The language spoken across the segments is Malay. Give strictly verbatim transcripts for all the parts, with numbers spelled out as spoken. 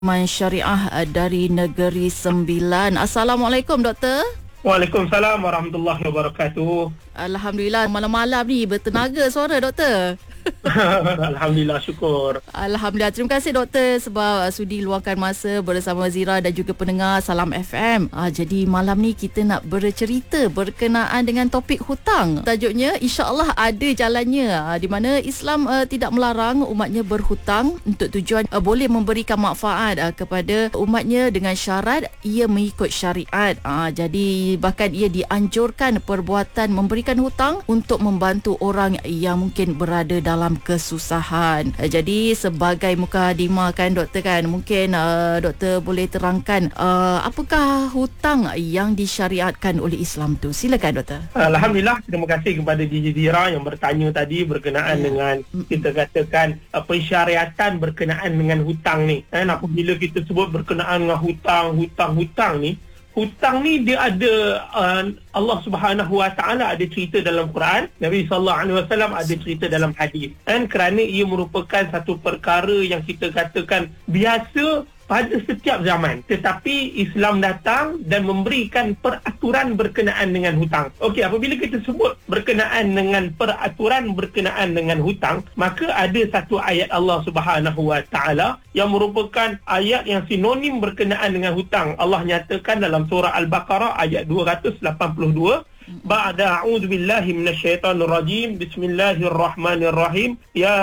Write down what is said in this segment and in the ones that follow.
Man Syariah dari Negeri Sembilan. Assalamualaikum doktor. Waalaikumsalam warahmatullahi wabarakatuh. Alhamdulillah malam-malam ni bertenaga suara doktor. Alhamdulillah, syukur. Alhamdulillah. Terima kasih doktor sebab sudi luangkan masa bersama Zira dan juga pendengar Salam F M. Ah, jadi malam ni kita nak bercerita berkenaan dengan topik hutang. Tajuknya insya-Allah ada jalannya, ah, di mana Islam ah, tidak melarang umatnya berhutang untuk tujuan ah, boleh memberikan manfaat ah, kepada umatnya dengan syarat ia mengikut syariat. Ah, jadi bahkan ia dianjurkan perbuatan memberikan hutang untuk membantu orang yang mungkin berada dalam kesusahan. Jadi sebagai mukadimah kan doktor kan, mungkin uh, doktor boleh terangkan uh, apakah hutang yang disyariatkan oleh Islam tu. Silakan doktor. Alhamdulillah, terima kasih kepada D J Zira yang bertanya tadi berkenaan yeah. dengan kita katakan uh, pensyariatan berkenaan dengan hutang ni. Kan apabila kita sebut berkenaan dengan hutang, hutang, hutang ni, hutang ni dia ada uh, Allah Subhanahu Wa Taala ada cerita dalam Quran, Nabi sallallahu alaihi wasallam ada cerita dalam hadis. Dan kerana ia merupakan satu perkara yang kita katakan biasa pada setiap zaman, tetapi Islam datang dan memberikan peraturan berkenaan dengan hutang. Okey, apabila kita sebut berkenaan dengan peraturan berkenaan dengan hutang, maka ada satu ayat Allah Subhanahu Wa Taala yang merupakan ayat yang sinonim berkenaan dengan hutang. Allah nyatakan dalam surah Al-Baqarah ayat dua ratus lapan puluh dua, Ba'da a'udzu billahi minasyaitonir rajim. Bismillahirrahmanirrahim. Ya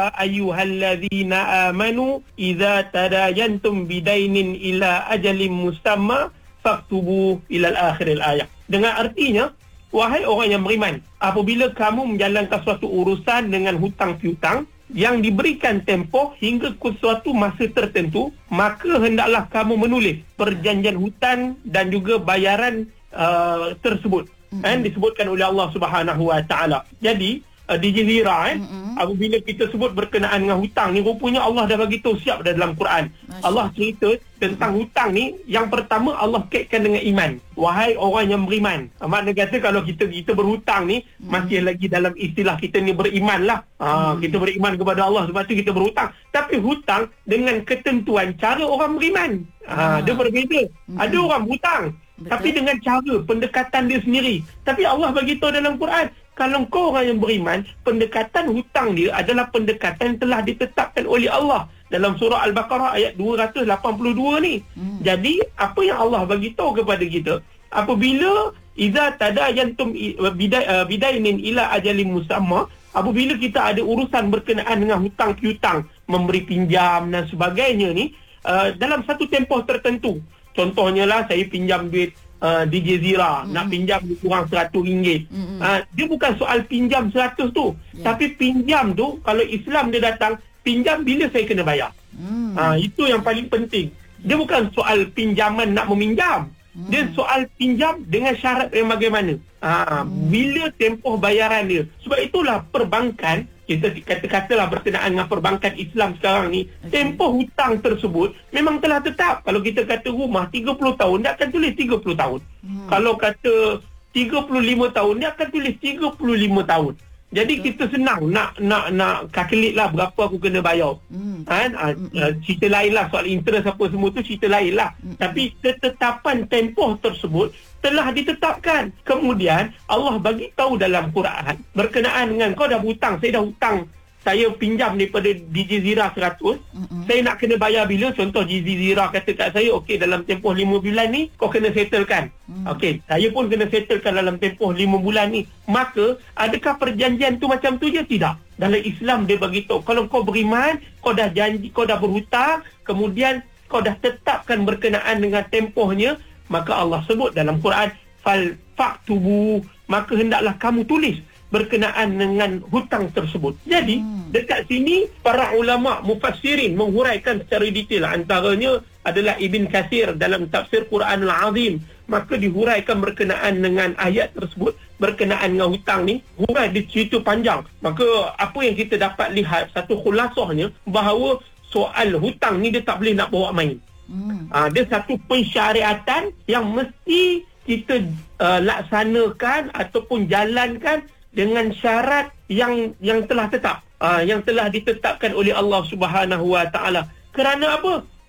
ayyuhalladzina amanu idza tadayantum bidainin ila ajalin musamma faktubu ila akhiril ayat. Dengan artinya, wahai orang yang beriman, apabila kamu menjalankan suatu urusan dengan hutang piutang yang diberikan tempoh hingga ke suatu masa tertentu, maka hendaklah kamu menulis perjanjian hutang dan juga bayaran uh, tersebut. Mm-hmm. Kan disebutkan oleh Allah Subhanahu Wa Taala. Jadi uh, D J Zira, eh, mm-hmm. apabila kita sebut berkenaan dengan hutang ni, rupanya Allah dah bagi tahu siap dah dalam Quran. Masya. Allah cerita tentang mm-hmm. hutang ni, yang pertama Allah kaitkan dengan iman. Wahai orang yang beriman. Uh, makna kata kalau kita kita berhutang ni, mm-hmm. masih lagi dalam istilah kita ni beriman lah. Uh, mm-hmm. Kita beriman kepada Allah, sebab tu kita berhutang. Tapi hutang dengan ketentuan cara orang beriman. Uh, ah. Dia berbeza. Mm-hmm. Ada orang berhutang, betul, tapi dengan cara pendekatan dia sendiri. Tapi Allah bagi tahu dalam Quran, kalau kau orang yang beriman, pendekatan hutang dia adalah pendekatan telah ditetapkan oleh Allah dalam surah Al-Baqarah ayat dua ratus lapan puluh dua ni. Hmm. Jadi apa yang Allah bagi tahu kepada kita, apabila iza tadayantum bidai bidainin ila ajalin musamma, apabila kita ada urusan berkenaan dengan hutang piutang, memberi pinjam dan sebagainya ni, uh, dalam satu tempoh tertentu. Contohnya lah, saya pinjam duit uh, D J Zira, mm-hmm. nak pinjam kurang seratus ringgit. Mm-hmm. Uh, dia bukan soal pinjam seratus tu, yeah. tapi pinjam tu, kalau Islam dia datang, pinjam bila saya kena bayar. Mm. Uh, itu yang paling penting. Dia bukan soal pinjaman nak meminjam. Mm. Dia soal pinjam dengan syarat yang bagaimana. Uh, mm. Bila tempoh bayaran dia. Sebab itulah perbankan, kita kata-katalah berkenaan dengan perbankan Islam sekarang ni, okay. tempoh hutang tersebut memang telah tetap. Kalau kita kata rumah tiga puluh tahun, dia akan tulis tiga puluh tahun. Hmm. Kalau kata tiga puluh lima tahun, dia akan tulis tiga puluh lima tahun. Jadi okay. kita senang nak nak nak kalkulate lah berapa aku kena bayar. Hmm. Kan? Hmm. Uh, cerita lain lah, soal interest apa semua tu cerita lain lah. Hmm. Tapi ketetapan tempoh tersebut telah ditetapkan. Kemudian Allah bagi tahu dalam Quran berkenaan dengan kau dah hutang, saya dah hutang, saya pinjam daripada D J Zira seratus, mm-hmm. saya nak kena bayar bila? Contoh D J Zira kata kat saya, okey dalam tempoh lima bulan ni kau kena settlekan. Mm. Okey, saya pun kena settlekan dalam tempoh lima bulan ni. Maka adakah perjanjian tu macam tu je? Tidak. Dalam Islam dia bagi tahu, kalau kau beriman, kau dah janji, kau dah berhutang, kemudian kau dah tetapkan berkenaan dengan tempohnya, maka Allah sebut dalam Quran, fal faktubu, maka hendaklah kamu tulis berkenaan dengan hutang tersebut. Jadi hmm. dekat sini para ulama mufassirin menghuraikan secara detail. Antaranya adalah Ibn Katsir dalam tafsir Quranul Azim. Maka dihuraikan berkenaan dengan ayat tersebut berkenaan dengan hutang ni. Hurai dia cerita panjang. Maka apa yang kita dapat lihat, satu khulasahnya, bahawa soal hutang ni dia tak boleh nak bawa main. Hmm. Uh, dia satu pensyariatan yang mesti kita uh, laksanakan ataupun jalankan dengan syarat yang yang telah tetap, uh, yang telah ditetapkan oleh Allah Subhanahu Wa Taala. Kerana apa?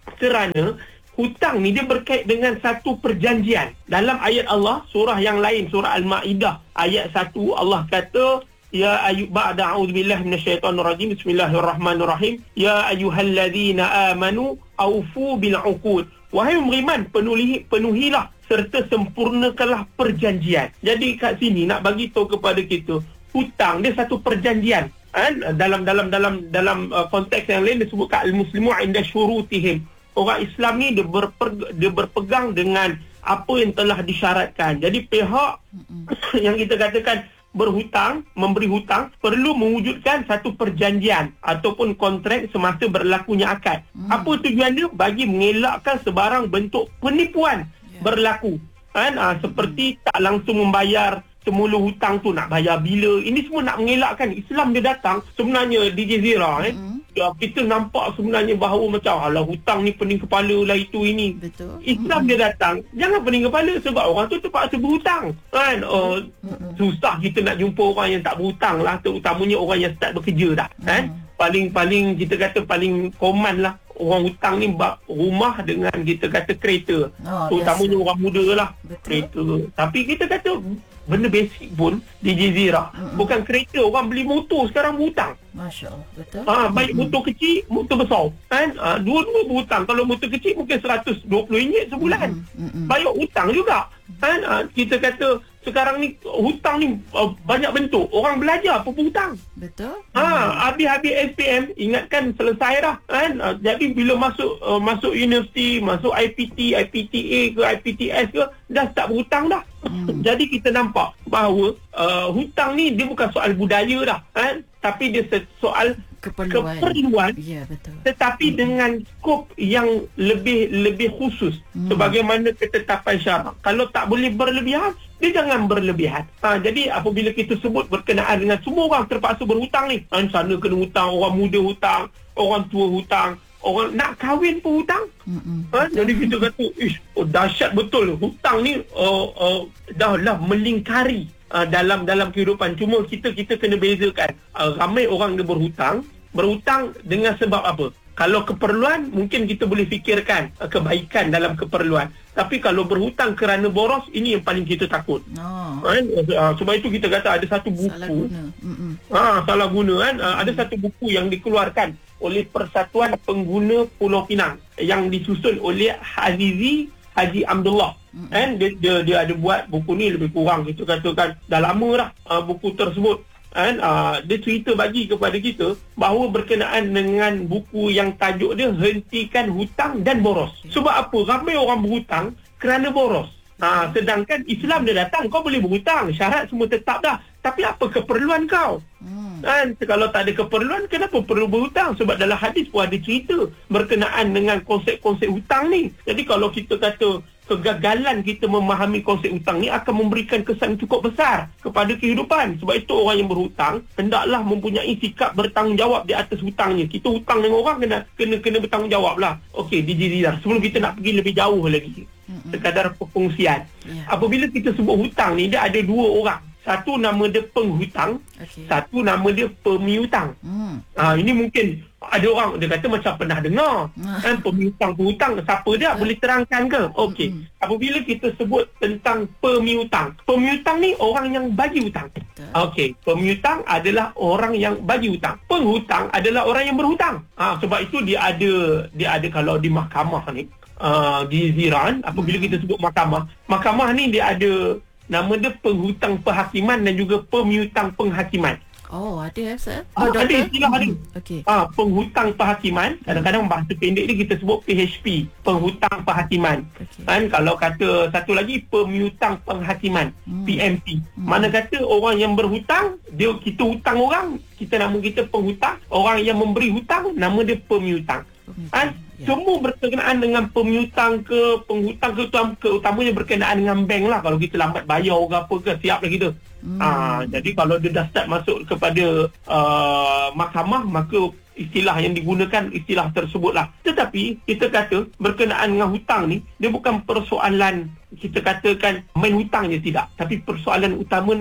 Kerana hutang ni dia berkait dengan satu perjanjian. Dalam ayat Allah, surah yang lain, surah Al-Ma'idah, ayat satu, Allah kata, Ya ayu ba'da a'udzubillahi minasyaitonir rajim. Bismillahirrahmanirrahim. Ya ayyuhallazina amanu aufu bil 'uqud. Wahai beriman, penuhi penuhilah serta sempurnakanlah perjanjian. Jadi kat sini nak bagi tahu kepada kita, hutang dia satu perjanjian. Kan? Dalam dalam dalam dalam uh, konteks yang lain disebutkan al-muslimu 'inda syurutihim. Orang Islam ni dia, berpe, dia berpegang dengan apa yang telah disyaratkan. Jadi pihak yang kita katakan berhutang, memberi hutang, perlu mewujudkan satu perjanjian ataupun kontrak semasa berlakunya akad. Hmm. Apa tujuannya? Bagi mengelakkan sebarang bentuk penipuan yeah. berlaku. Kan? Ha, seperti hmm. tak langsung membayar semula hutang tu, nak bayar bila. Ini semua nak mengelakkan. Islam dia datang sebenarnya di Jazirah. Hmm. Eh, ya, kita nampak sebenarnya bahawa macam alah hutang ni pening kepala lah itu ini. Betul. Islam mm-hmm. dia datang, jangan pening kepala sebab orang tu terpaksa berhutang. Kan? Uh, mm-hmm. Susah kita nak jumpa orang yang tak berhutang lah, terutamanya orang yang start bekerja dah. Mm-hmm. Kan? Paling-paling kita kata paling common lah orang hutang ni rumah dengan kita kata kereta. Oh, terutamanya yes. orang muda lah. Betul. Kereta. Tapi kita kata benda basic pun di Jazirah. Mm-hmm. Bukan kereta, orang beli motor sekarang berhutang. Masya Allah, betul. Ha, baik mm-hmm. motor kecil, motor besar. Kan? Ha, dua-dua berhutang. Kalau motor kecil mungkin seratus dua puluh ringgit sebulan. Mm-hmm. Bayar hutang juga. Kan? Ha, kita kata sekarang ni hutang ni uh, banyak bentuk. Orang belajar apa berhutang. Betul. Ha, mm-hmm. habis-habis S P M, ingatkan selesai dah. Kan? Ha, jadi bila masuk uh, masuk universiti, masuk I P T, I P T A ke I P T S ke, dah start berhutang dah. Hmm. Jadi kita nampak bahawa uh, hutang ni dia bukan soal budaya dah, kan? Tapi dia soal keperluan, keperluan ya, betul. Tetapi hmm. dengan skop yang lebih lebih khusus hmm. sebagaimana ketetapan syarak. Kalau tak boleh berlebihan, dia jangan berlebihan. Ha, jadi apabila kita sebut berkenaan dengan semua orang terpaksa berhutang ni, kan, sana kena hutang, orang muda hutang, orang tua hutang, orang nak kahwin pun hutang. Ha? Jadi kita kata, ish, oh, dahsyat betul. Hutang ni uh, uh, dah lah melingkari uh, dalam dalam kehidupan. Cuma kita kita kena bezakan. Uh, ramai orang dia berhutang. Berhutang dengan sebab apa? Kalau keperluan, mungkin kita boleh fikirkan uh, kebaikan dalam keperluan. Tapi kalau berhutang kerana boros, ini yang paling kita takut. Oh. Kan? Uh, sebab itu kita kata ada satu buku. Salah guna. Ha, salah guna kan? Uh, ada satu buku yang dikeluarkan oleh Persatuan Pengguna Pulau Pinang yang disusun oleh Azizi Haji Abdullah. Mm-hmm. Kan? Dia, dia, dia ada buat buku ni lebih kurang kita katakan dah lama dah uh, buku tersebut. Kan? Uh, dia cerita bagi kepada kita bahawa berkenaan dengan buku yang tajuk dia Hentikan Hutang dan Boros. Sebab apa? Ramai orang berhutang kerana boros. Ha, sedangkan Islam dia datang, kau boleh berhutang, syarat semua tetap dah. Tapi apa keperluan kau? Hmm. Kan? Kalau tak ada keperluan, kenapa perlu berhutang? Sebab dalam hadis pun ada cerita berkenaan dengan konsep-konsep hutang ni. Jadi kalau kita kata kegagalan kita memahami konsep hutang ni akan memberikan kesan cukup besar kepada kehidupan. Sebab itu orang yang berhutang hendaklah mempunyai sikap bertanggungjawab di atas hutangnya. Kita hutang dengan orang kena kena kena bertanggungjawab lah. Okey, di Jazirah. Sebelum kita nak pergi lebih jauh lagi, mm-hmm. sekadar perkongsian. Yeah. Apabila kita sebut hutang ni, dia ada dua orang. Satu nama dia penghutang, okay. Satu nama dia pemiutang. Hmm. Ha, ini mungkin ada orang dia kata macam pernah dengar. Kan pemiutang penghutang siapa dia? Uh. Boleh terangkan ke? Okey. Hmm. Apabila kita sebut tentang pemiutang, pemiutang ni orang yang bagi hutang. Okey, pemiutang adalah orang yang bagi hutang. Penghutang adalah orang yang berhutang. Ha, sebab itu dia ada dia ada kalau di mahkamah ni, uh, di Ziran, apabila hmm. kita sebut mahkamah, mahkamah ni dia ada nama dia penghutang perhakiman dan juga pemiutang penghakiman. Oh, ada ya, Ustaz? Oh, ada istilah ada. Okey. Ah, penghutang perhakiman, kadang-kadang bahasa pendek ni kita sebut P H P, penghutang perhakiman. Okay. Kan kalau kata satu lagi pemiutang penghakiman, hmm. P M P. Hmm. Mana kata orang yang berhutang, dia kita hutang orang, kita nama kita penghutang, orang yang memberi hutang nama dia pemiutang. Kan? Ya. Semua berkenaan dengan pemiutang ke penghutang ke, ke utamanya berkenaan dengan bank lah. Kalau kita lambat bayar ke apa ke, siap lah kita. Hmm. Ha, jadi kalau dia dah start masuk kepada uh, mahkamah, maka istilah yang digunakan istilah tersebut lah. Tetapi kita kata berkenaan dengan hutang ni, dia bukan persoalan kita katakan main hutang je, tidak. Tapi persoalan utama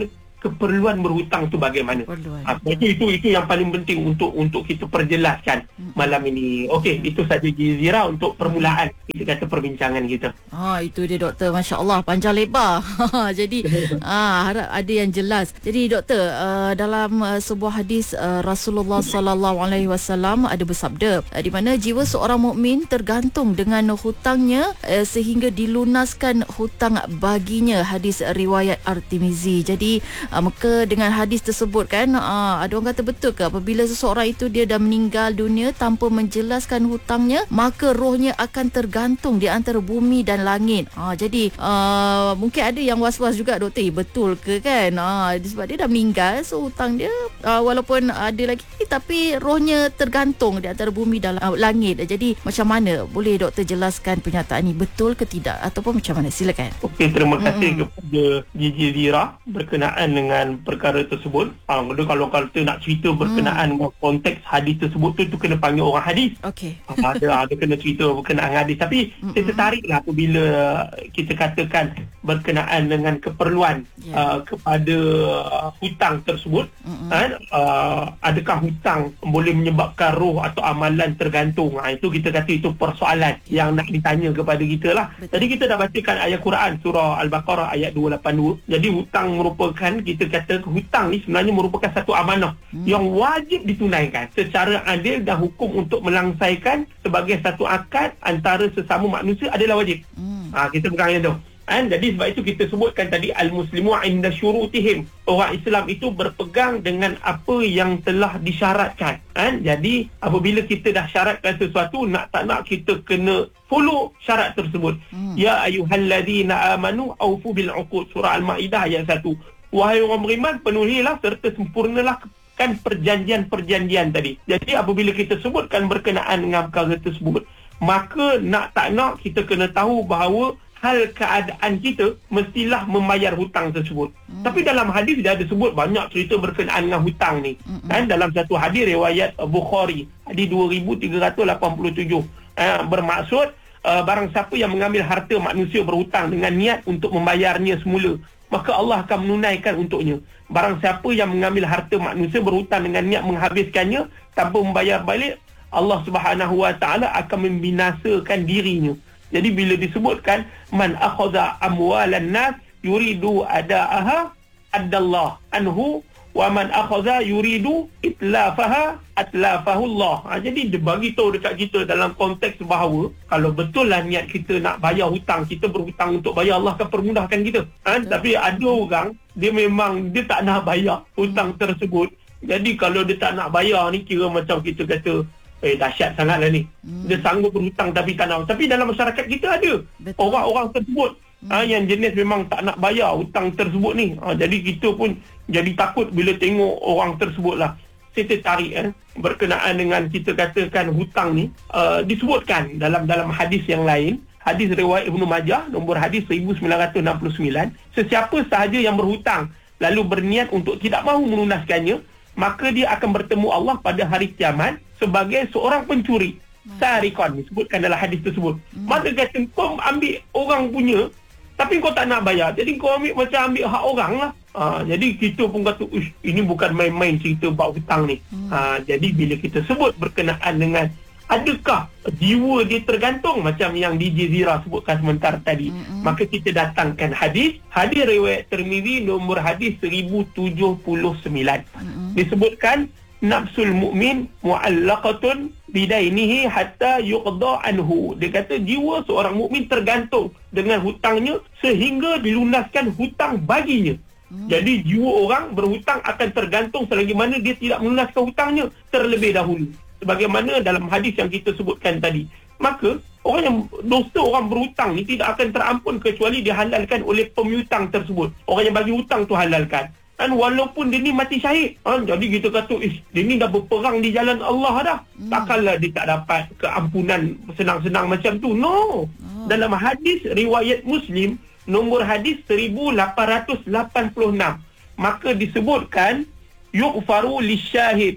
keperluan berhutang tu bagaimana. Ha, itu itu itu yang paling penting untuk untuk kita perjelaskan hmm. malam ini. Okey, itu saja Zira untuk permulaan kita kata perbincangan kita. Ha, itu dia doktor, masya-Allah panjang lebar. Jadi ah harap ada yang jelas. Jadi doktor, uh, dalam uh, sebuah hadis uh, Rasulullah sallallahu alaihi wasallam ada bersabda uh, di mana jiwa seorang mukmin tergantung dengan hutangnya uh, sehingga dilunaskan hutang baginya. Hadis uh, riwayat At-Tirmizi. Jadi Uh, maka dengan hadis tersebut kan uh, ada orang kata betul ke apabila seseorang itu dia dah meninggal dunia tanpa menjelaskan hutangnya, maka rohnya akan tergantung di antara bumi dan langit. Uh, jadi uh, mungkin ada yang was-was juga doktor, eh, betul ke kan uh, sebab dia dah meninggal, so hutang dia uh, walaupun ada lagi tapi rohnya tergantung di antara bumi dan uh, langit. Jadi macam mana, boleh doktor jelaskan pernyataan ini betul ke tidak ataupun macam mana? Silakan. Okey, terima kasih mm-hmm. kepada Gigi Zira berkenaan dengan perkara tersebut. Ha, kalau kata nak cerita berkenaan hmm. konteks hadis tersebut tu, tu kena panggil orang hadis. Okey. Ha, ada ada kena cerita berkenaan hadis. Tapi hmm. saya tertariklah apabila kita katakan berkenaan dengan keperluan yeah. uh, kepada uh, hutang tersebut. Hmm. Ha, uh, adakah hutang boleh menyebabkan roh atau amalan tergantung? Ha, itu kita kata itu persoalan okay. yang nak ditanya kepada kita lah. Betul. Jadi kita dah bacakan ayat Quran surah Al-Baqarah ayat dua lapan dua. Jadi hutang merupakan, kita kata hutang ni sebenarnya merupakan satu amanah hmm. yang wajib ditunaikan secara adil dan hukum untuk melangsaikan sebagai satu akad antara sesama manusia adalah wajib. Hmm. Ha, kita pegang yang tu. Kan? Jadi sebab itu kita sebutkan tadi al-muslimu inda syurutihim. Orang Islam itu berpegang dengan apa yang telah disyaratkan. Kan? Jadi apabila kita dah syaratkan sesuatu, nak tak nak kita kena follow syarat tersebut. Hmm. Ya ayyuhallazina amanu aufu bil uqud, surah Al-Maidah ayat satu. Wahai orang beriman, penuhilah serta sempurnalah kan perjanjian-perjanjian tadi. Jadi apabila kita sebutkan berkenaan dengan perkara tersebut, maka nak tak nak kita kena tahu bahawa hal keadaan kita mestilah membayar hutang tersebut. Hmm. Tapi dalam hadis dia ada sebut banyak cerita berkenaan dengan hutang ni. Hmm. Kan dalam satu hadis riwayat Bukhari, hadis dua ribu tiga ratus lapan puluh tujuh, eh, bermaksud uh, barang siapa yang mengambil harta manusia berhutang dengan niat untuk membayarnya semula, maka Allah akan menunaikan untuknya. Barang siapa yang mengambil harta manusia berhutang dengan niat menghabiskannya tanpa membayar balik, Allah Subhanahu Wa Taala akan membinasakan dirinya. Jadi bila disebutkan man akhadha amwalan nas yuridu adaaha adallah anhu wa man akhadha yuridu itlafaha atlafahu Allah. Ha, jadi dia bagi tahu dekat kita dalam konteks bahawa kalau betul lah niat kita nak bayar hutang, kita berhutang untuk bayar, Allah akan permudahkan kita. Ha, tapi ada orang dia memang dia tak nak bayar hutang tersebut. Jadi kalau dia tak nak bayar ni kira macam kita kata eh dahsyat sangatlah ni. Hmm. Dia sanggup berhutang tapi tak nak. Tapi dalam masyarakat kita ada betul. Orang-orang tersebut hmm. ha, yang jenis memang tak nak bayar hutang tersebut ni. Ha, jadi kita pun jadi takut bila tengok orang tersebut lah. Saya tertarik eh, berkenaan dengan kita katakan hutang ni uh, disebutkan dalam dalam hadis yang lain. Hadis riwayat Ibnu Majah nombor hadis seribu sembilan ratus enam puluh sembilan. Sesiapa sahaja yang berhutang lalu berniat untuk tidak mahu melunaskannya, maka dia akan bertemu Allah pada hari kiamat sebagai seorang pencuri. Sarikon disebutkan dalam hadis tersebut. Hmm. Maka kata kau ambil orang punya tapi kau tak nak bayar. Jadi kau ambil macam ambil hak orang lah. Ha, jadi kita pun kata uish, ini bukan main-main cerita bab hutang ni. Hmm. Ha, jadi bila kita sebut berkenaan dengan adakah jiwa dia tergantung macam yang D J Zira sebutkan sebentar tadi, hmm. maka kita datangkan hadis. Hadis riwayat Tirmizi nombor hadis seribu tujuh puluh sembilan. Hmm. Disebutkan nafsul mu'min mu'allaqatun bidainihi hatta yuqda anhu. Dia kata jiwa seorang mukmin tergantung dengan hutangnya sehingga dilunaskan hutang baginya. Hmm. Jadi jiwa orang berhutang akan tergantung selagi mana dia tidak melunaskan hutangnya terlebih dahulu. Sebagaimana dalam hadis yang kita sebutkan tadi. Maka orang yang dosa orang berhutang ni tidak akan terampun kecuali dihalalkan oleh pemiutang tersebut. Orang yang bagi hutang tu halalkan. Dan walaupun dia ni mati syahid, ha, jadi kita kata ish, dia ni dah berperang di jalan Allah dah. Hmm. Takkanlah dia tak dapat keampunan senang-senang macam tu. No. Oh. Dalam hadis riwayat Muslim nombor hadis seribu lapan ratus lapan puluh enam, maka disebutkan yughfaru lisyahid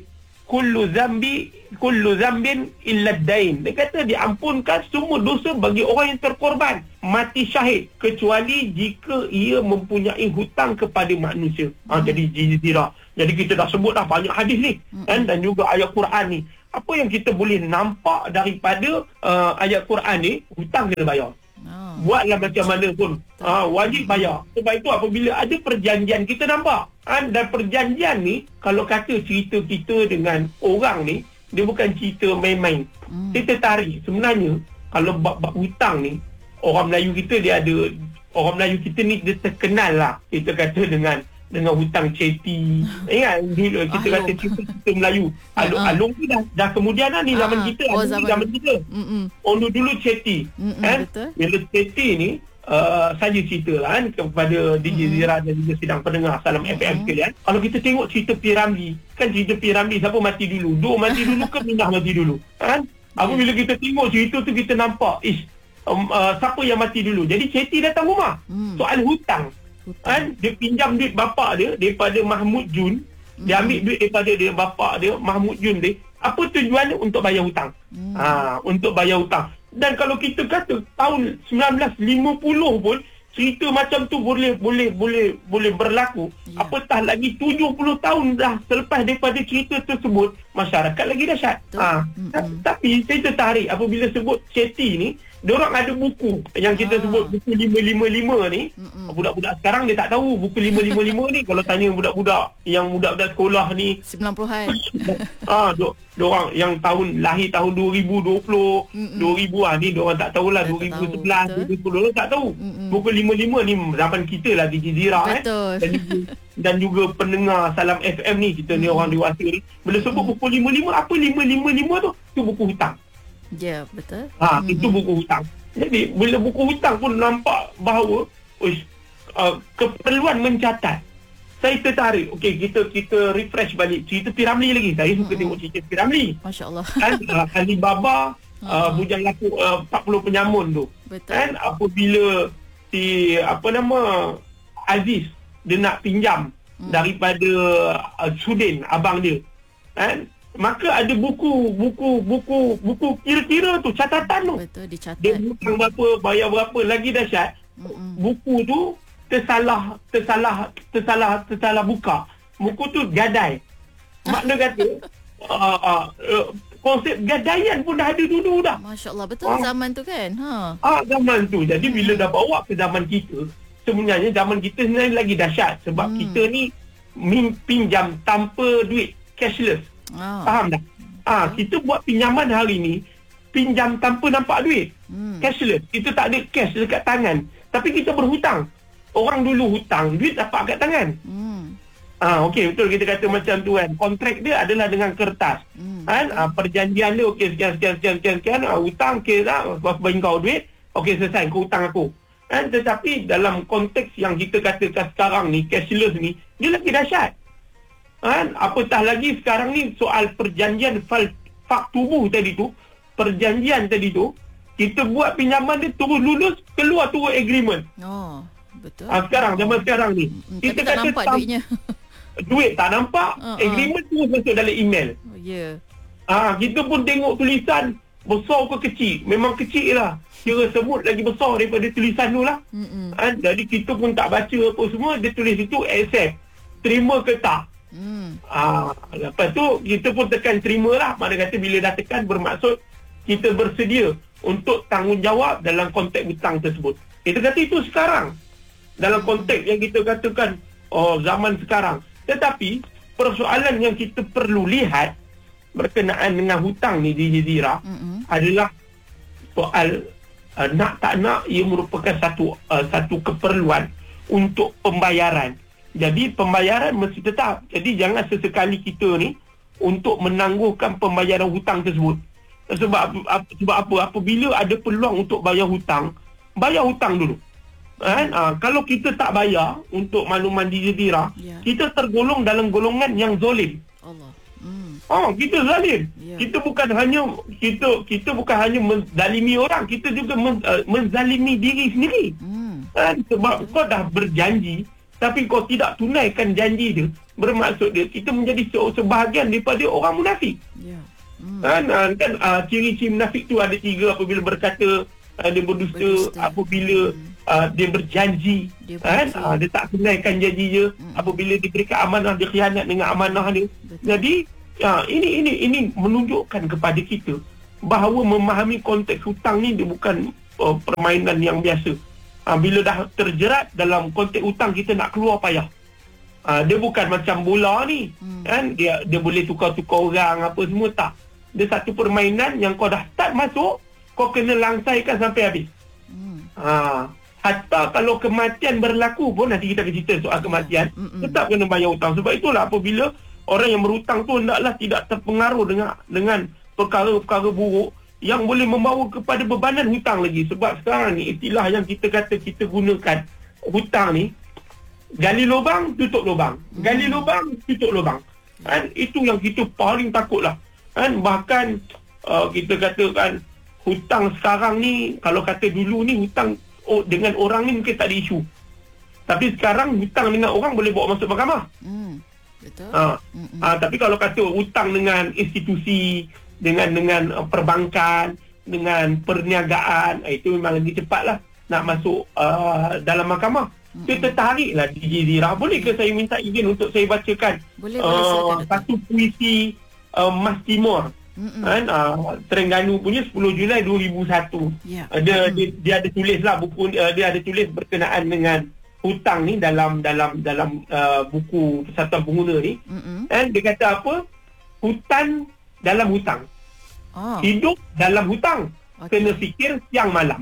kullu zambi kullu zambin illa dain. Dia kata diampunkan semua dosa bagi orang yang terkorban mati syahid kecuali jika ia mempunyai hutang kepada manusia. Ha, jadi jizirah. Jadi kita dah sebut dah banyak hadis ni kan, dan juga ayat Quran ni. Apa yang kita boleh nampak daripada uh, ayat Quran ni, hutang kena bayar. Oh. Buatlah macam mana pun, ha, wajib bayar. Sebab itu apabila ada perjanjian, kita nampak ha, dan perjanjian ni, kalau kata cerita kita dengan orang ni, dia bukan cerita main-main. hmm. Kita tarik sebenarnya kalau bab-bab hutang ni, orang Melayu kita dia ada, orang Melayu kita ni dia terkenal lah, kita kata dengan dengan hutang ceti. Ingat dulu kita kata cerita Melayu, alung-alung tu dah dah kemudian lah ni, zaman kita, oh, zaman, zaman kita. Orang dulu ceti kan. Bila ceti ni uh, saja cerita lah kan kepada D J Zira dan juga sidang pendengar Salam F M sekalian. Kalau kita tengok cerita Piramli, kan cerita Piramli siapa mati dulu? Dua mati dulu ke Minah mati dulu? Kan? Apa bila kita tengok cerita tu kita nampak ish um, uh, siapa yang mati dulu? Jadi ceti datang rumah. Soal hutang. Kan, dia pinjam duit bapak dia daripada Mahmud Jun. Dia ambil duit daripada dia bapak dia Mahmud Jun dia. Apa tujuannya? Untuk bayar hutang. hmm. ha, Untuk bayar hutang. Dan kalau kita kata tahun sembilan belas lima puluh pun cerita macam tu boleh boleh boleh boleh berlaku. yeah. Apatah lagi tujuh puluh tahun dah selepas daripada cerita tersebut, masyarakat lagi dahsyat. ha. hmm. Tapi saya tertarik apabila sebut ceti ni. Diorang ada buku yang kita ah. sebut buku lima lima lima ni. Mm-mm. Budak-budak sekarang dia tak tahu buku lima lima lima ni. Kalau tanya budak-budak yang budak-budak sekolah ni sembilan puluhan. ah, diorang yang tahun lahir tahun dua ribu dua puluh, Mm-mm. dua ribu ah ni diorang tak tahulah. dua ribu sebelas, dua ribu sepuluh tak tahu. Mm-mm. Buku lima lima ni zaman kita lah di Jizira eh. Dan juga, dan juga pendengar Salam F M ni, kita ni orang dewasa ni. Bila sebut buku lima lima, apa lima lima lima tu? Tu buku hutang. Ya, betul. Ha, mm-hmm. Itu buku hutang. Jadi bila buku hutang pun nampak bahawa uish, uh, keperluan mencatat. Saya tertarik. Okey, kita kita refresh balik cerita Piramli lagi. Saya suka mm-hmm. tengok cerita Piramli. Masya-Allah. Kan uh, Alibaba uh, bujang laku uh, empat puluh penyamun tu. Betul. Kan apabila si apa nama Aziz dia nak pinjam mm. daripada uh, Sudin abang dia. Kan? Maka ada buku buku buku buku kira-kira tu, catatan tu. Betul, dicatat. Dia hutang berapa, bayar berapa. Lagi dahsyat, Mm-mm. buku tu tersalah tersalah tersalah tersalah buka. Buku tu gadai. Makna kata uh, uh, uh, konsep gadaian pun dah ada dulu dah. Masya-Allah, betul ah. zaman tu kan. Ha. Ah zaman tu. Jadi bila dah bawa ke zaman kita, sebenarnya zaman kita sebenarnya lagi dahsyat sebab hmm. kita ni pinjam tanpa duit, cashless. Oh. Faham tak? Ah, kita buat pinjaman hari ni, pinjam tanpa nampak duit. Hmm. Cashless. Kita tak ada cash dekat tangan. Tapi kita berhutang. Orang dulu hutang, duit dapat kat tangan. Hmm. Ah, okey, betul kita kata macam tu kan. Kontrak dia adalah dengan kertas. Hmm. Kan? Ah, perjanjian dia okey sekian sekian sekian sekian, sekian. Ah, hutang okey dah, aku bagi kau duit. Okey selesai, kau hutang aku. Kan? Tetapi dalam konteks yang kita katakan sekarang ni, cashless ni, dia lagi dahsyat. Kan? Apatah lagi sekarang ni soal perjanjian fal, fak tubuh tadi tu, perjanjian tadi tu, kita buat pinjaman dia terus lulus, keluar terus agreement. Oh, betul. Ha, sekarang, zaman sekarang ni. Hmm, kita tak nampak tam- duitnya. Duit tak nampak, uh-uh. agreement terus masuk dalam email. Oh, ya. Yeah. Ha, kita pun tengok tulisan, besar ke kecil. Memang kecil lah. Kira semut lagi besar daripada tulisan tu lah. Ha, jadi kita pun tak baca apa semua, dia tulis itu accept. Terima ke tak? Hmm. Ah, lepas tu kita pun tekan terima lah. Mana kata bila dah tekan bermaksud kita bersedia untuk tanggungjawab dalam konteks hutang tersebut. Kita kata itu sekarang dalam konteks yang kita katakan oh zaman sekarang. Tetapi persoalan yang kita perlu lihat berkenaan dengan hutang ni di Jizira mm-hmm. adalah soal uh, nak tak nak ia merupakan satu uh, satu keperluan untuk pembayaran. Jadi pembayaran mesti tetap. Jadi jangan sesekali kita ni untuk menangguhkan pembayaran hutang tersebut. Sebab sebab apa? Apabila ada peluang untuk bayar hutang, bayar hutang dulu. Kan? Ha, kalau kita tak bayar untuk makluman di Jizira, yeah. kita tergolong dalam golongan yang zalim. Allah. Hmm. Oh, kita zalim. Yeah. Kita bukan hanya kita kita bukan hanya menzalimi orang, kita juga men, uh, menzalimi diri sendiri. Hmm. Kan? Sebab kau dah berjanji tapi kau tidak tunaikan janji dia, bermaksud dia kita menjadi se- sebahagian daripada orang munafik. Ya. Hmm. Kan, uh, kan uh, ciri-ciri munafik tu ada tiga. Apabila berkata uh, dia berdusta, berdusta. apabila hmm. uh, dia berjanji, Dia kan, berjanji. uh, dia tak tunaikan janji dia. Hmm. Apabila diberikan amanah, dia khianat dengan amanah dia. Betul. Jadi uh, ini ini ini menunjukkan kepada kita bahawa memahami konteks hutang ni dia bukan uh, permainan yang biasa. Uh, bila dah terjerat dalam konteks hutang, kita nak keluar payah. Uh, dia bukan macam bola ni, hmm. kan, dia dia boleh tukar-tukar orang apa semua, tak. Dia satu permainan yang kau dah start masuk, kau kena langsaikan sampai habis. Hmm. Uh, hatta kalau kematian berlaku pun, nanti kita akan cerita soal kematian, hmm. tetap kena bayar hutang. Sebab itulah apabila orang yang berhutang tu hendaklah tidak terpengaruh dengan dengan perkara-perkara buruk yang boleh membawa kepada bebanan hutang lagi. Sebab sekarang ni istilah yang kita kata kita gunakan hutang ni, gali lubang, tutup lubang. Gali lubang, tutup lubang. Kan? Itu yang kita paling takutlah. Kan? Bahkan uh, kita katakan hutang sekarang ni, kalau kata dulu ni hutang oh, dengan orang ni mungkin tak ada isu. Tapi sekarang hutang dengan orang boleh bawa masuk mahkamah. Hmm. Betul. Ha. Ha, tapi kalau kata hutang dengan institusi, dengan dengan uh, perbankan, dengan perniagaan, eh, itu memang lebih cepatlah nak masuk uh, dalam mahkamah. Mm-hmm. Saya tertariklah D J Zira. Boleh ke saya minta izin untuk saya bacakan boleh, uh, boleh, satu puisi uh, Mas Timur, mm-hmm. kan, uh, Terengganu punya sepuluh Julai dua ribu satu. Yeah. Uh, dia, mm-hmm. dia dia ada tulislah buku, uh, dia ada tulis berkenaan dengan hutang ni dalam dalam dalam uh, buku Persatuan Pengguna ni. Mm-hmm. Dan dia kata apa? Hutan dalam hutang. Oh. Hidup dalam hutang. Okay. Kena fikir siang malam.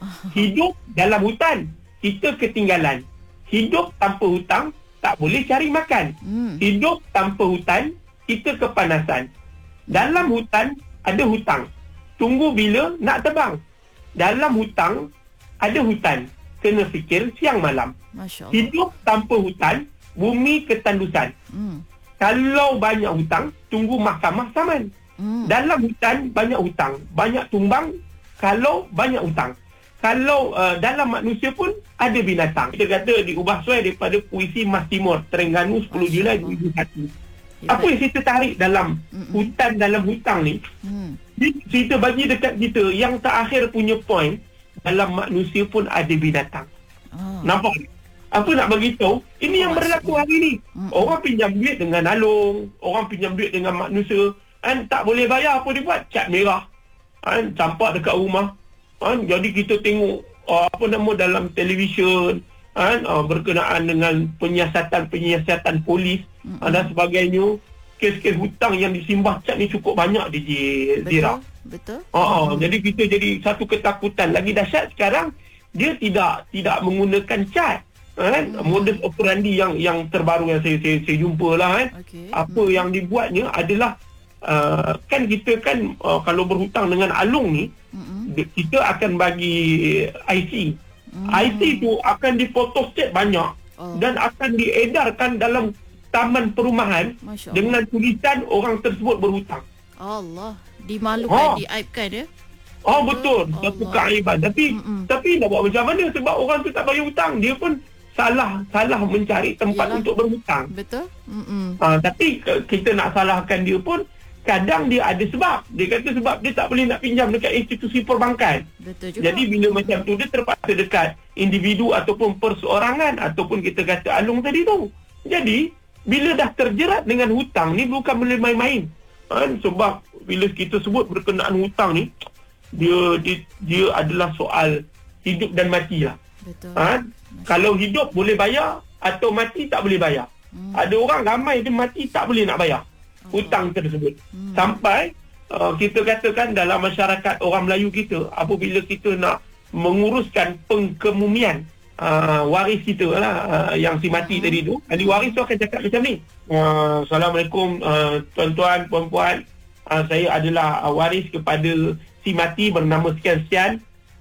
Hidup dalam hutan, kita ketinggalan. Hidup tanpa hutang, tak boleh cari makan. Hmm. Hidup tanpa hutan, kita kepanasan. Dalam hutan, ada hutang. Tunggu bila nak terbang. Dalam hutang, ada hutan. Kena fikir siang malam. Hidup tanpa hutan, bumi ketandusan. Hmm. Kalau banyak hutang, tunggu mahkamah saman. Hmm. Dalam hutan, banyak hutang. Banyak tumbang kalau banyak hutang. Kalau uh, dalam manusia pun ada binatang. Kita kata diubah suai daripada puisi Mas Timur, Terengganu sepuluh Julai dua ribu satu. Apa yang kita tarik dalam Mm-mm. hutan dalam hutang ni? Mm. Kita bagi dekat kita yang terakhir punya point, dalam manusia pun ada binatang. Oh. Nampak? Apa nak bagi tahu? Ini oh, yang berlaku hari ni. Mm-mm. Orang pinjam duit dengan alung, orang pinjam duit dengan manusia, kan tak boleh bayar, apa dia buat? Cat merah. Kan campak dekat rumah. Kan? Jadi kita tengok uh, apa nama dalam televisyen, kan, uh, berkenaan dengan penyiasatan-penyiasatan polis, mm-hmm. uh, dan sebagainya. Kes-kes hutang yang disimbah cat ni cukup banyak D J Zira. Betul. Uh, mm-hmm. Jadi kita jadi satu ketakutan. Lagi dahsyat sekarang dia tidak tidak menggunakan cat. Kan? Mm-hmm. Modus operandi yang yang terbaru yang saya saya, saya jumpa lah, kan. Okay. Apa mm-hmm. yang dibuatnya adalah uh, kan kita kan uh, kalau berhutang dengan alung ni, mm-hmm. kita akan bagi I C. Hmm. I C tu akan dipotostat banyak, oh. dan akan diedarkan dalam taman perumahan dengan tulisan orang tersebut berhutang. Allah, dimalukan, oh. diaibkan ya. Oh betul, satu keaiban. Tapi Mm-mm. tapi nak buat macam mana, sebab orang tu tak bayar hutang, dia pun salah salah mencari tempat Yalah. untuk berhutang. Betul. Mm-mm. Ha, tapi kita nak salahkan dia pun, kadang dia ada sebab. Dia kata sebab dia tak boleh nak pinjam dekat institusi perbankan. Betul juga. Jadi bila macam tu, dia terpaksa dekat individu ataupun perseorangan, ataupun kita kata alung tadi tu. Jadi bila dah terjerat dengan hutang ni, bukan boleh main-main. Kan? Sebab bila kita sebut berkenaan hutang ni, dia dia, dia adalah soal hidup dan mati lah. Betul. Kan? Kalau hidup boleh bayar, atau mati tak boleh bayar. Hmm. Ada orang ramai dia mati tak boleh nak bayar hutang tersebut. Hmm. Sampai uh, kita katakan dalam masyarakat orang Melayu kita, apabila kita nak menguruskan pengkemumian uh, waris kita lah, uh, yang si mati hmm. tadi tu, ahli waris tu akan cakap macam ni, uh, Assalamualaikum uh, tuan-tuan, puan-puan, uh, saya adalah uh, waris kepada si mati bernama sekian-sekian.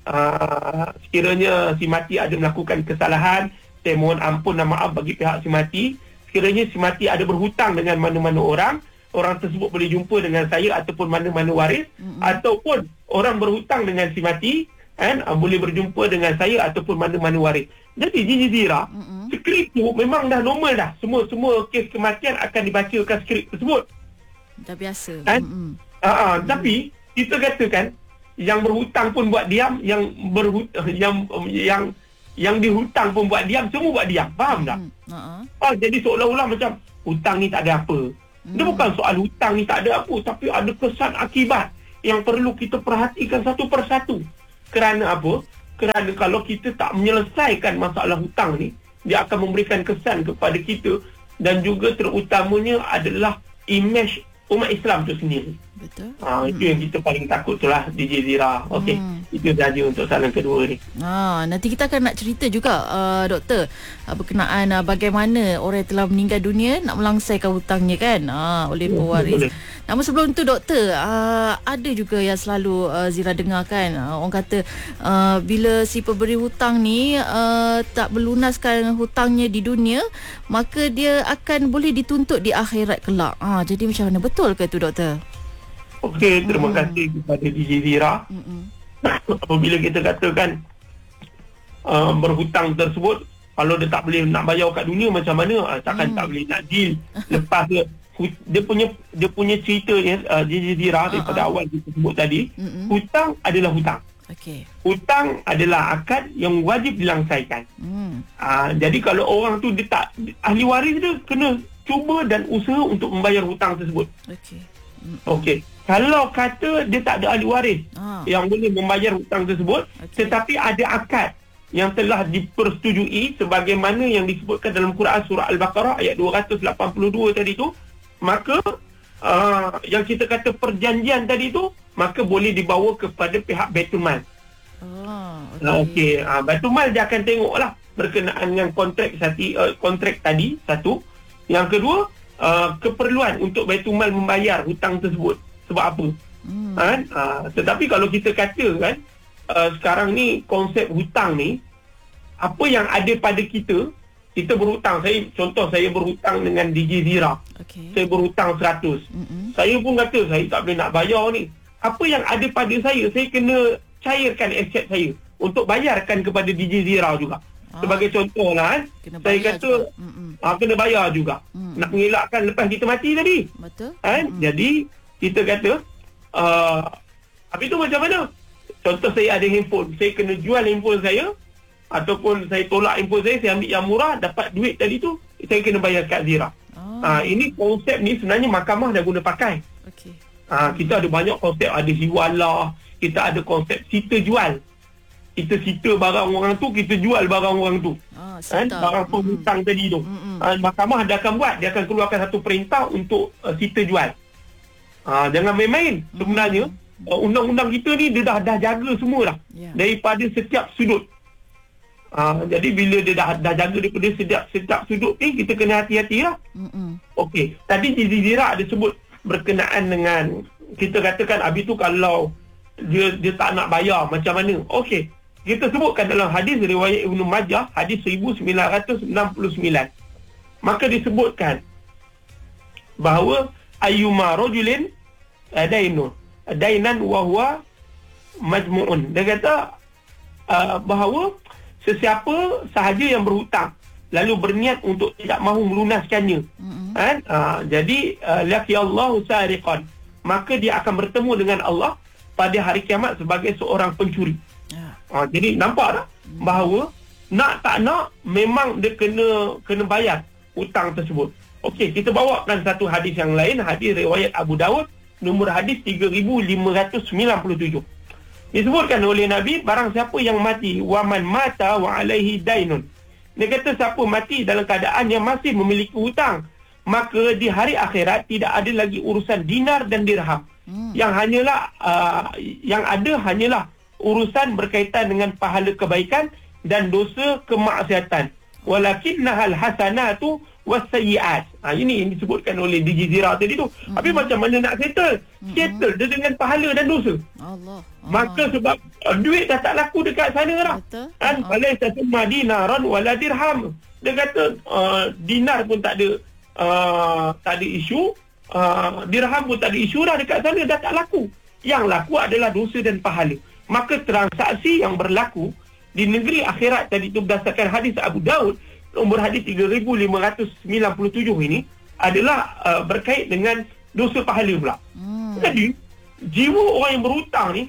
Uh, sekiranya si mati ada melakukan kesalahan, saya mohon ampun dan maaf bagi pihak si mati. Sekiranya si mati ada berhutang dengan mana-mana orang, orang tersebut boleh jumpa dengan saya ataupun mana-mana waris, mm-hmm. ataupun orang berhutang dengan si mati, kan, uh, boleh berjumpa dengan saya ataupun mana-mana waris. Jadi D J Zira, mm-hmm. skrip tu memang dah normal dah. Semua semua kes kematian akan dibacakan skrip tersebut. Dah biasa. Kan? Mm-mm. Uh, uh, mm. Tapi kita katakan yang berhutang pun buat diam, yang berhut yang yang yang dihutang pun buat diam, semua buat diam. Faham tak? Mm. Uh-huh. Ah, jadi seolah-olah macam hutang ni tak ada apa. Mm. Dia bukan soal hutang ni tak ada apa, tapi ada kesan akibat yang perlu kita perhatikan satu persatu. Kerana apa? Kerana kalau kita tak menyelesaikan masalah hutang ni, dia akan memberikan kesan kepada kita, dan juga terutamanya adalah imej umat Islam tu sendiri. Betul. Ha, itu hmm. yang kita paling takut tu lah, D J Zira. Okey, hmm. itu sahaja untuk soalan kedua ni. Ha, nanti kita akan nak cerita juga, uh, doktor, uh, berkenaan uh, bagaimana orang yang telah meninggal dunia nak melangsaikan hutangnya kan, uh, oleh pewaris. Boleh. Namun sebelum tu doktor, uh, ada juga yang selalu uh, Zira dengar kan, uh, orang kata uh, bila si pemberi hutang ni uh, tak berlunaskan hutangnya di dunia, maka dia akan boleh dituntut di akhirat kelak. Uh, jadi macam mana, betul ke tu doktor? Okey, terima hmm. kasih kepada D J Zira. Hmm. Apabila kita katakan uh, berhutang tersebut, kalau dia tak boleh nak bayar kat dunia, macam mana? Uh, takkan hmm. tak boleh nak deal. Lepas dia, dia punya dia punya cerita uh, D J Zira daripada uh-uh. awal kita sebut tadi, hmm. hutang adalah hutang. Okay. Hutang adalah akad yang wajib dilangsaikan. Hmm. Uh, jadi kalau orang tu dia tak, ahli waris dia kena cuba dan usaha untuk membayar hutang tersebut. Okey. Okey. Kalau kata dia tak ada ahli waris ah. yang boleh membayar hutang tersebut, okay. tetapi ada akad yang telah dipersetujui sebagaimana yang disebutkan dalam Quran surah Al-Baqarah ayat dua ratus lapan puluh dua tadi tu, maka uh, yang kita kata perjanjian tadi tu, maka boleh dibawa kepada pihak Baitul Mal. Oh, okey. Okey, uh, Baitul Mal dia akan tengoklah berkenaan dengan kontrak sati, uh, kontrak tadi satu. Yang kedua, uh, keperluan untuk Baitul Mal membayar hutang tersebut. Sebab apa? Hmm. Kan? Uh, tetapi kalau kita kata kan, uh, sekarang ni konsep hutang ni, apa yang ada pada kita, kita berhutang. Saya contoh, saya berhutang dengan D J Zira. Okay. Saya berhutang seratus. Mm-hmm. Saya pun kata saya tak boleh nak bayar ni. Apa yang ada pada saya, saya kena cairkan aset saya untuk bayarkan kepada D J Zira juga. Ah. Sebagai contoh lah kan, saya kata uh, kena bayar juga. Mm. Nak mengelakkan lepas kita mati tadi. Betul. Kan? Mm. Jadi kita kata, uh, habis tu macam mana? Contoh saya ada handphone, saya kena jual handphone saya, ataupun saya tolak handphone saya, saya ambil yang murah, dapat duit tadi tu, saya kena bayar kat Zira. Oh. Uh, ini konsep ni sebenarnya mahkamah dah guna pakai. Okay. Uh, kita ada banyak konsep, ada hiwalah, kita ada konsep sita jual. Kita sita barang orang tu, kita jual barang orang tu. Ah, kan? Barang penghutang mm. tadi tu. Uh, mahkamah dia akan buat, dia akan keluarkan satu perintah untuk uh, sita jual. Uh, jangan main-main. Sebenarnya uh, undang-undang kita ni dia dah dah jaga semua dah. Yeah. Daripada setiap sudut. Uh, jadi bila dia dah dah jaga daripada setiap setiap sudut ni, kita kena hati-hati lah. Okey. Tadi Cici Zira ada sebut berkenaan dengan, kita katakan habis tu kalau dia dia tak nak bayar macam mana. Okey. Kita sebutkan dalam hadis riwayat Ibnu Majah, hadis seribu sembilan ratus enam puluh sembilan. Maka disebutkan bahawa ayyuma rajulin dainun dainan wa huwa majmu'un. Dia kata uh, bahawa sesiapa sahaja yang berhutang lalu berniat untuk tidak mahu melunaskannya, mm-hmm. kan? Uh, jadi uh, laqi Allahu sariqan, maka dia akan bertemu dengan Allah pada hari kiamat sebagai seorang pencuri. Yeah. Uh, jadi nampak tak mm-hmm. bahawa nak tak nak memang dia kena kena bayar hutang tersebut. Okey, kita bawakan satu hadis yang lain, hadis riwayat Abu Dawud, nombor hadis tiga ribu lima ratus sembilan puluh tujuh. Disebutkan oleh Nabi, barang siapa yang mati wa man mata wa alaihi dainun. Dia kata siapa mati dalam keadaan yang masih memiliki hutang, maka di hari akhirat tidak ada lagi urusan dinar dan dirham. Hmm. Yang hanyalah uh, yang ada hanyalah urusan berkaitan dengan pahala kebaikan dan dosa kemaksiatan. Walakinnahal hasanatu wasayyi'at. Ha, ini yang disebutkan oleh D J Zira tadi tu. Mm-hmm. Habis macam mana nak settle? Mm-hmm. Settle dia dengan pahala dan dosa. Allah. Maka sebab uh, duit dah tak laku dekat sana dah. Kan? Alaysa summa dinaran wala dirham. Dia kata uh, dinar pun tak ada uh, tak ada isu, uh, dirham pun tak ada isu dah dekat sana, dah tak laku. Yang laku adalah dosa dan pahala. Maka transaksi yang berlaku di negeri akhirat tadi itu berdasarkan hadis Abu Daud, nombor hadis tiga ribu lima ratus sembilan puluh tujuh ini adalah uh, berkait dengan dosa pahala pula. Hmm. Jadi jiwa orang yang berhutang ni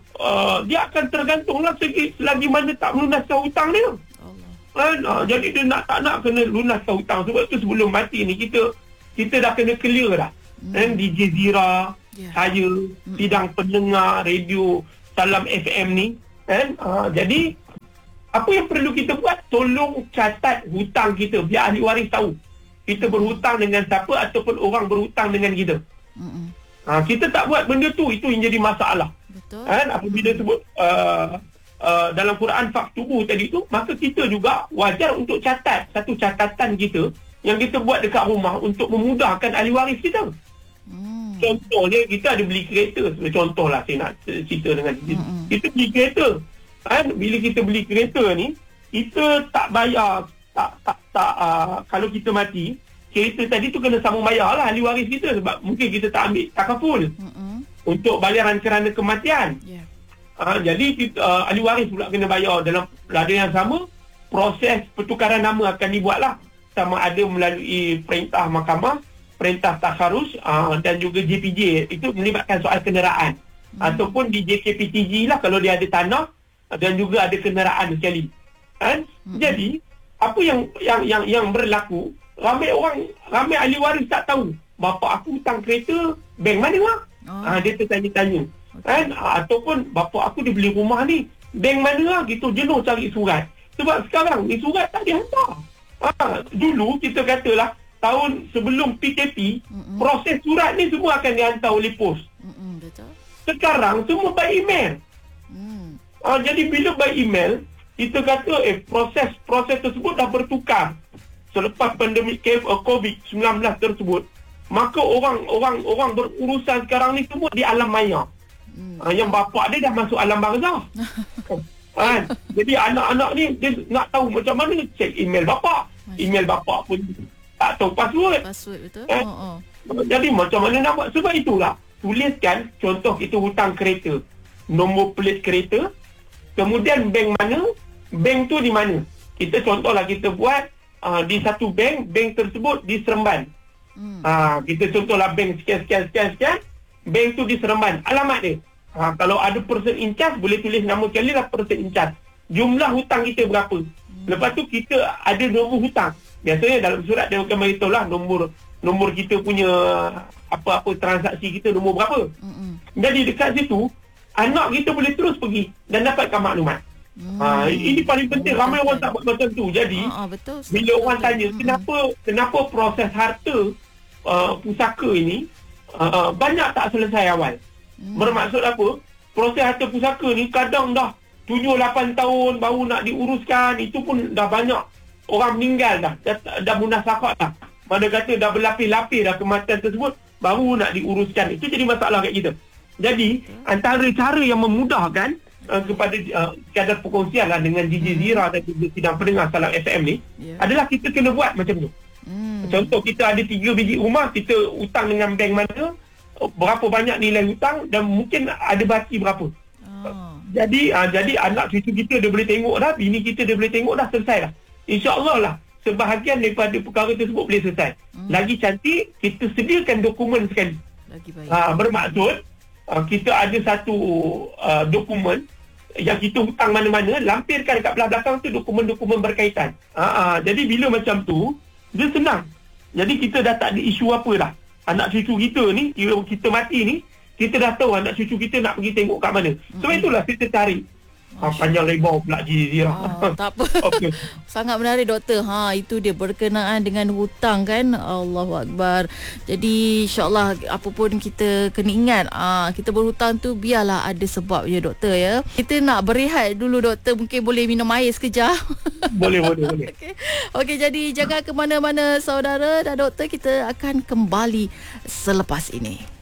uh, dia akan tergantunglah selagi, selagi mana tak melunaskan hutang dia. Allah. Kan? Uh, jadi dia nak tak nak kena lunaskan hutang. Sebab tu sebelum mati ni kita kita dah kena clear dah. Hmm. Kan di Jazeera, yeah. saya hmm. sidang pendengar radio Salam F M ni kan. Uh, jadi apa yang perlu kita buat, tolong catat hutang kita biar ahli waris tahu kita berhutang dengan siapa ataupun orang berhutang dengan kita. Hmm. Ha, kita tak buat benda tu, itu yang jadi masalah. Betul. Kan apabila sebut uh, uh, dalam Quran faktubu tadi tu, maka kita juga wajar untuk catat satu catatan kita yang kita buat dekat rumah untuk memudahkan ahli waris kita. Hmm. Contohnya kita ada beli kereta, contohlah saya nak cerita dengan hmm. kita beli kereta. Kan bila kita beli kereta ni, kita tak bayar tak tak tak uh, kalau kita mati kereta tadi tu kena sambung bayar lah ahli waris kita, sebab mungkin kita tak ambil takaful mm-hmm. untuk bayaran kerana kematian. Yeah. Uh, jadi kita, uh, ahli waris pula kena bayar. Dalam lada yang sama, proses pertukaran nama akan dibuatlah, sama ada melalui perintah mahkamah, perintah takharus uh, dan juga J P J, itu melibatkan soal kenderaan. Mm. Ataupun di J K P T G lah kalau dia ada tanah dan juga ada kenderaan sekali. Kan? Mm-hmm. Jadi apa yang yang yang yang berlaku, ramai orang, ramai ahli waris tak tahu bapa aku hutang kereta bank mana lah. Oh. Ha, dia tertanya-tanya. Okay. Kan? Ha, ataupun bapa aku dia beli rumah ni bank mana lah, gitu, jenuh cari surat. Sebab sekarang ni surat tak dihantar. Ha, dulu kita katalah tahun sebelum P K P, mm-mm. proses surat ni semua akan dihantar oleh pos. Mm-mm, betul. Sekarang semua by email. Mm. Ha, jadi bila by email, kita kata eh proses proses tersebut dah bertukar. Selepas pandemik covid sembilan belas tersebut, maka orang-orang orang berurusan sekarang ni semua di alam maya. Hmm. Ha, yang bapa dia dah masuk alam barzah. Kan? Jadi anak-anak ni dia nak tahu macam mana cek email bapa. Email bapa pun tak tahu password. Password betul. Eh? Oh, oh. Jadi macam mana nak buat? Sebab itulah tuliskan, contoh kita hutang kereta, nombor plate kereta, kemudian bank mana, bank tu di mana. Kita contohlah kita buat Uh, di satu bank, bank tersebut di Seremban. Hmm. Uh, kita contohlah bank sekian sekian sekian sekian, bank tu di Seremban. Alamat dia. Uh, kalau ada person in charge, boleh tulis nama sekali lah person in charge. Jumlah hutang kita berapa. Hmm. Lepas tu kita ada nombor hutang. Biasanya dalam surat dia akan beritahu lah nombor nombor kita punya apa-apa transaksi kita nombor berapa. Hmm. Jadi dekat situ anak kita boleh terus pergi dan dapatkan maklumat. Hmm. Ha, ini paling penting. Oh, ramai betul. Orang tak buat macam tu. Jadi ha, betul. Bila betul. Orang tanya hmm. kenapa kenapa proses harta uh, pusaka ini uh, banyak tak selesai awal. hmm. Bermaksud apa? Proses harta pusaka ni kadang dah tujuh lapan tahun baru nak diuruskan. Itu pun dah banyak orang meninggal dah. Dah, dah munasabah dah. Mana kata dah berlapis-lapis dah kematian tersebut, baru nak diuruskan. Itu jadi masalah kat kita. Jadi hmm. antara cara yang memudahkan Uh, kepada uh, kadar perkongsian lah dengan D J Zira dan juga sidang pendengar Salam F M ni, yeah. adalah kita kena buat macam tu. Mm. Contoh kita ada tiga biji rumah, kita hutang dengan bank mana, berapa banyak nilai hutang dan mungkin ada baki berapa. Oh. Jadi uh, jadi anak cucu kita dia boleh tengok dah, bini kita dia boleh tengok dah, selesai dah. InsyaAllah lah sebahagian daripada perkara tersebut boleh selesai. Mm. Lagi cantik, kita sediakan dokumen sekali. Lagi baik. Uh, bermaksud uh, kita ada satu uh, dokumen yang kita hutang mana-mana, lampirkan kat belah belakang tu dokumen-dokumen berkaitan. Ha, ha, jadi bila macam tu, dia senang. Jadi kita dah tak ada isu apa dah. Anak cucu kita ni, kita mati ni, kita dah tahu anak cucu kita nak pergi tengok kat mana. Sebab mm-hmm. itulah kita cari. Ha, panjang lebar pula Zira. Ha, tak apa. Okay. Sangat menarik doktor. Ha, itu dia berkenaan dengan hutang kan. Allahu Akbar. Jadi insya-Allah apa pun kita kena ingat, ha, kita berhutang tu biarlah ada sebab ya doktor ya. Kita nak berehat dulu doktor, mungkin boleh minum air sekejap. Boleh boleh boleh. Okey. Okey, jadi jangan ke mana-mana saudara dan doktor, kita akan kembali selepas ini.